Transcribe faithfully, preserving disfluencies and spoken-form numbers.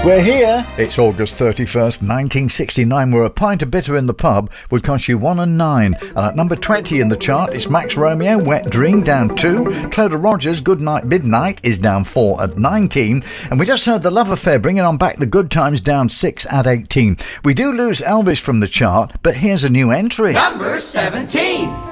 We're here. It's August thirty-first, nineteen sixty-nine, where a pint of bitter in the pub would cost you one and nine. And at number twenty in the chart, it's Max Romeo, Wet Dream, down two. Clodagh Rogers, Good Night Midnight, is down four at nineteen. And we just heard The Love Affair bringing on back the good times, down six at eighteen. We do lose Elvis from the chart, but here's a new entry. Number seventeen.